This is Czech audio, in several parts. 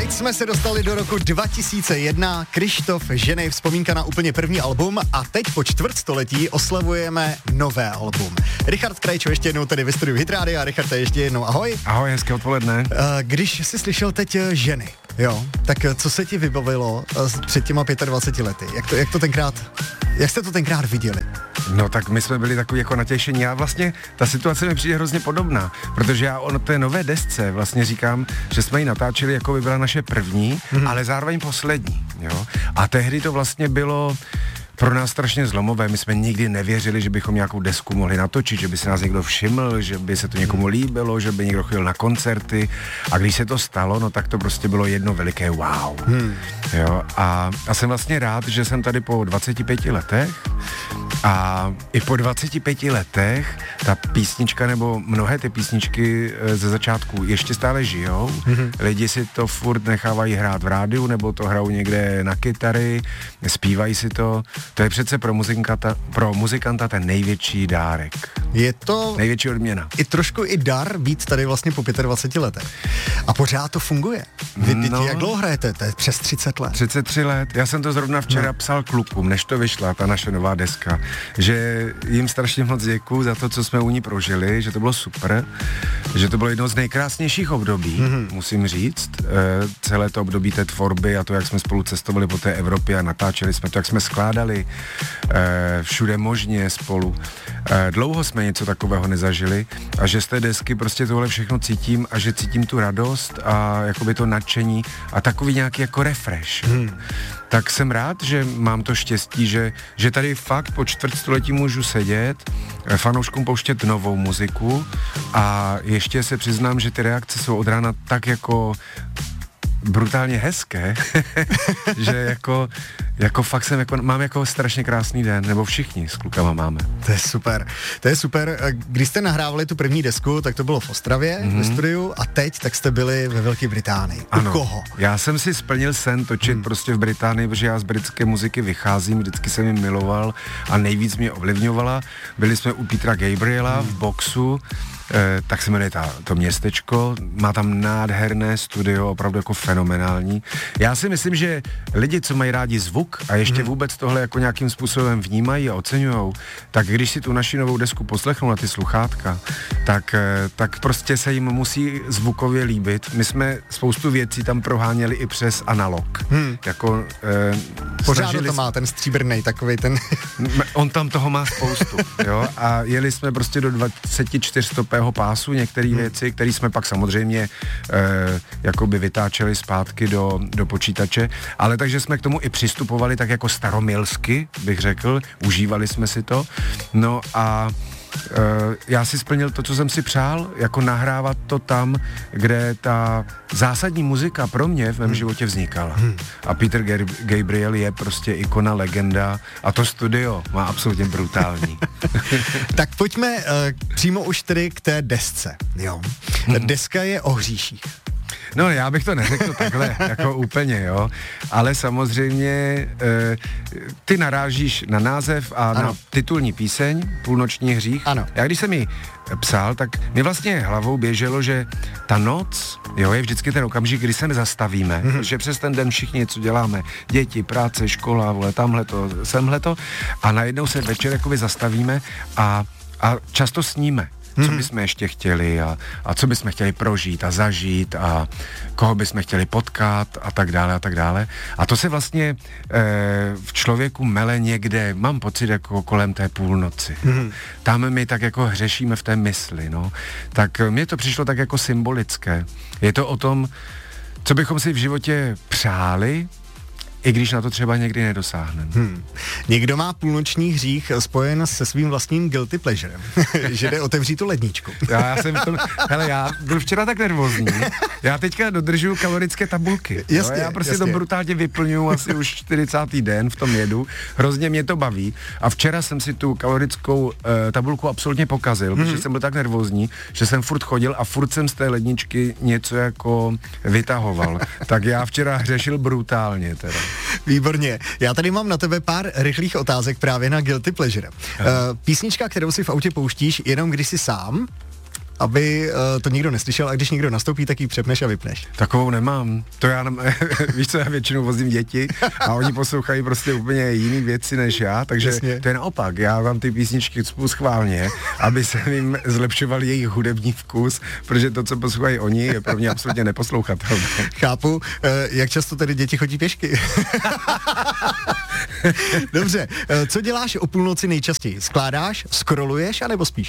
Teď jsme se dostali do roku 2001, Kryštof Ženy, vzpomínka na úplně první album a teď po čtvrtstoletí oslavujeme nové album. Richard Krajčo ještě jednou tady ve studiu Hit Radio a Richard, ještě jednou ahoj. Ahoj, hezké odpoledne. Když jsi slyšel teď Ženy, jo, tak co se ti vybavilo před těma 25 lety? Jak jste to tenkrát viděli? No tak my jsme byli takový jako natěšení a vlastně ta situace mi přijde hrozně podobná, protože já o té nové desce vlastně říkám, že jsme ji natáčeli, jako by byla naše první, ale zároveň poslední, jo. A tehdy to vlastně bylo pro nás strašně zlomové, my jsme nikdy nevěřili, že bychom nějakou desku mohli natočit, že by se nás někdo všiml, že by se to někomu líbilo, že by někdo chodil na koncerty a když se to stalo, no tak to prostě bylo jedno veliké wow. Jo, a jsem vlastně rád, že jsem tady po 25 letech a i po 25 letech ta písnička nebo mnohé ty písničky ze začátku ještě stále žijou. Lidi si to furt nechávají hrát v rádiu nebo to hrajou někde na kytary, zpívají si to. To je přece pro muzikanta ten největší dárek. Je to největší odměna. I trošku i dar být tady vlastně po 25 letech. A pořád to funguje. Vy jak dlouho hrajete? To je přes 30 let. 33 let. Já jsem to zrovna včera psal klukům, než to vyšla ta naše nová deska, že jim strašně moc děkuju za to, co jsme u ní prožili, že to bylo super, že to bylo jedno z nejkrásnějších období, musím říct. Celé to období té tvorby a to, jak jsme spolu cestovali po té Evropě a natáčeli jsme to, jak jsme skládali všude možně spolu. Dlouho jsme něco takového nezažili a že z té desky prostě tohle všechno cítím a že cítím tu radost a jakoby to nadšení a takový nějaký jako refresh. Tak jsem rád, že mám to štěstí, že tady fakt po čtvrtstoletí můžu sedět, fanouškům pouštět novou muziku a ještě se přiznám, že ty reakce jsou od rána tak jako brutálně hezké, že jako fakt jsem mám jako strašně krásný den, nebo všichni s klukama máme. To je super. Když jste nahrávali tu první desku, tak to bylo v Ostravě, ve studiu a teď tak jste byli ve Velké Británii. Ano. U koho? Já jsem si splnil sen točit prostě v Británii, protože já z britské muziky vycházím, vždycky jsem ji miloval a nejvíc mě ovlivňovala. Byli jsme u Petera Gabriela v Boxu, tak se jmenuje to městečko, má tam nádherné studio, opravdu jako fenomenální. Já si myslím, že lidi, co mají rádi zvuk a ještě vůbec tohle jako nějakým způsobem vnímají a oceňujou, tak když si tu naši novou desku poslechnou na ty sluchátka, tak prostě se jim musí zvukově líbit. My jsme spoustu věcí tam proháněli i přes analog. Pořád to má ten stříbrnej, takovej ten... On tam toho má spoustu, jo, a jeli jsme prostě do 24 stopého pásu některé věci, které jsme pak samozřejmě jakoby vytáčeli zpátky do počítače, ale takže jsme k tomu i přistupovali tak jako staromilsky, bych řekl, užívali jsme si to, no a já si splnil to, co jsem si přál, jako nahrávat to tam, kde ta zásadní muzika pro mě v mém životě vznikala. A Peter Gabriel je prostě ikona, legenda a to studio má absolutně brutální. Tak pojďme přímo už tedy k té desce, jo. Deska je o hříších. No, já bych to neřekl takhle, jako úplně, jo, ale samozřejmě ty narážíš na název a na titulní píseň Půlnoční hřích. Ano. Já když jsem ji psal, tak mi vlastně hlavou běželo, že ta noc, jo, je vždycky ten okamžik, kdy se zastavíme, že přes ten den všichni něco děláme, děti, práce, škola, vole, tamhleto, semhleto a najednou se večer jakoby zastavíme a často sníme. Co bychom ještě chtěli a co bychom chtěli prožít a zažít a koho bychom chtěli potkat a tak dále a tak dále. A to se vlastně v člověku mele někde, mám pocit, jako kolem té půlnoci. Tam my tak jako hřešíme v té mysli, no. Tak mně to přišlo tak jako symbolické. Je to o tom, co bychom si v životě přáli, i když na to třeba někdy nedosáhneme. Někdo má půlnoční hřích spojen se svým vlastním guilty pleasurem, že jde otevřít tu ledničku. Já byl včera tak nervózní. Já teďka dodržuju kalorické tabulky. Jasně, já prostě to brutálně vyplňuju asi už 40. den v tom jedu. Hrozně mě to baví. A včera jsem si tu kalorickou tabulku absolutně pokazil, protože jsem byl tak nervózní, že jsem furt chodil a furt jsem z té ledničky něco jako vytahoval. Tak já včera hřešil brutálně teda. Výborně. Já tady mám na tebe pár rychlých otázek právě na guilty pleasure. Písnička, kterou si v autě pouštíš jenom když jsi sám, aby to nikdo neslyšel a když někdo nastoupí, tak ji přepneš a vypneš. Takovou nemám. To já víš co, já většinou vozím děti a oni poslouchají prostě úplně jiný věci než já, takže jasně. To je naopak. Já vám ty písničky cpu schválně, aby se jim zlepšoval jejich hudební vkus, protože to, co poslouchají oni, je pro mě absolutně neposlouchatelné. Chápu. Jak často tedy děti chodí pěšky? Dobře. Co děláš o půlnoci nejčastěji? Skládáš, scrolluješ, anebo spíš?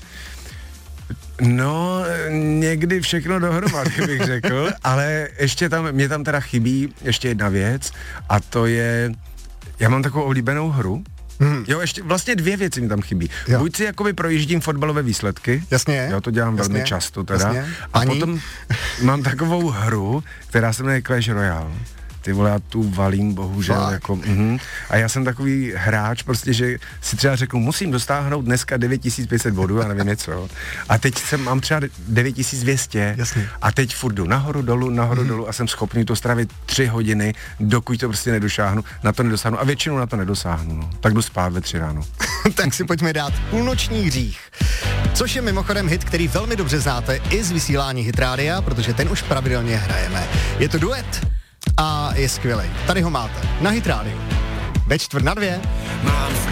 No, někdy všechno dohromady, bych řekl, ale ještě mě tam teda chybí ještě jedna věc a to je, já mám takovou oblíbenou hru. Jo, ještě vlastně 2 věci mi tam chybí. Jo. Buď si jakoby projíždím fotbalové výsledky. Jasně. Já to dělám velmi často teda. Jasně. A potom mám takovou hru, která se jmenuje Clash Royale. Ty vole, já tu valím, bohužel, jako, A já jsem takový hráč, prostě, že si třeba řeknu, musím dostáhnout dneska 9500 bodů, já nevím něco. A teď mám třeba 9200. Jasně. A teď furt jdu nahoru, dolů a jsem schopný to strávit 3 hodiny, dokud to prostě nedosáhnu, a většinou na to nedosáhnu, no. Tak jdu spát ve 3 ráno. Tak si pojďme dát Půlnoční hřích. Což je mimochodem hit, který velmi dobře znáte i z vysílání Hit Rádia, protože ten už pravidelně hrajeme. Je to duet a je skvělej. Tady ho máte na Hit Rádiu. Ve 1:45.